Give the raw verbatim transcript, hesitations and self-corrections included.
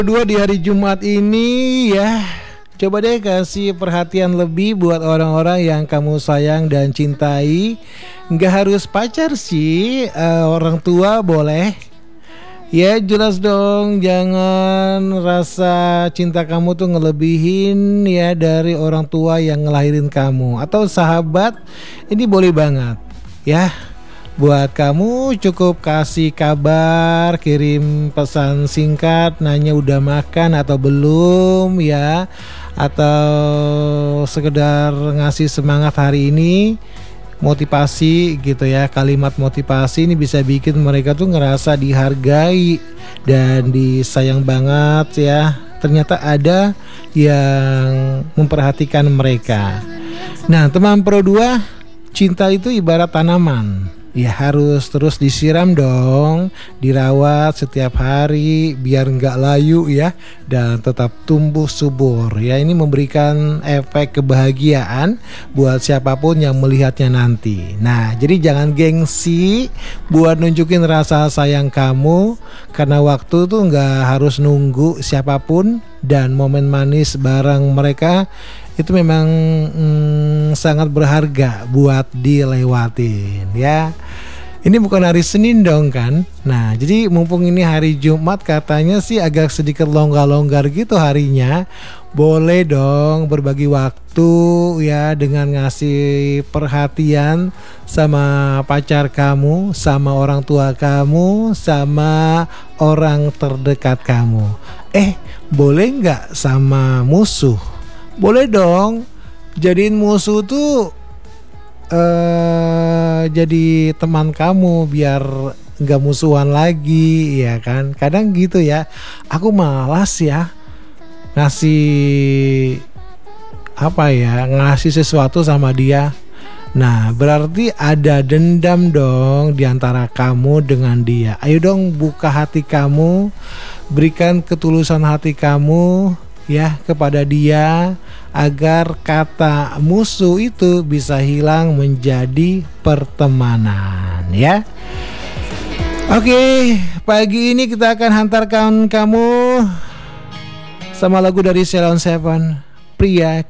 Kedua di hari Jumat ini ya, coba deh kasih perhatian lebih buat orang-orang yang kamu sayang dan cintai. Nggak harus pacar sih, eh, orang tua boleh. Ya jelas dong, jangan rasa cinta kamu tuh ngelebihin ya dari orang tua yang ngelahirin kamu. Atau sahabat, ini boleh banget ya. Buat kamu cukup kasih kabar, kirim pesan singkat, nanya udah makan atau belum ya. Atau sekedar ngasih semangat hari ini, motivasi gitu ya. Kalimat motivasi ini bisa bikin mereka tuh ngerasa dihargai dan disayang banget ya. Ternyata ada yang memperhatikan mereka. Nah teman Pro dua, cinta itu ibarat tanaman. Ya harus terus disiram dong, dirawat setiap hari biar nggak layu ya, dan tetap tumbuh subur ya. Ini memberikan efek kebahagiaan buat siapapun yang melihatnya nanti. Nah jadi jangan gengsi buat nunjukin rasa sayang kamu, karena waktu tuh nggak harus nunggu siapapun, dan momen manis bareng mereka itu memang hmm, sangat berharga buat dilewatin ya. Ini bukan hari Senin dong kan. Nah jadi mumpung ini hari Jumat, katanya sih agak sedikit longgar-longgar gitu harinya. Boleh dong berbagi waktu ya, dengan ngasih perhatian sama pacar kamu, sama orang tua kamu, sama orang terdekat kamu. Eh boleh gak sama musuh? Boleh dong, jadiin musuh tuh uh, jadi teman kamu biar nggak musuhan lagi ya kan. Kadang gitu ya, aku malas ya ngasih apa ya, ngasih sesuatu sama dia. Nah berarti ada dendam dong diantara kamu dengan dia. Ayo dong buka hati kamu, berikan ketulusan hati kamu ya kepada dia, agar kata musuh itu bisa hilang menjadi pertemanan ya. Oke, pagi ini kita akan hantarkan kamu sama lagu dari Ceylon Seven, Pria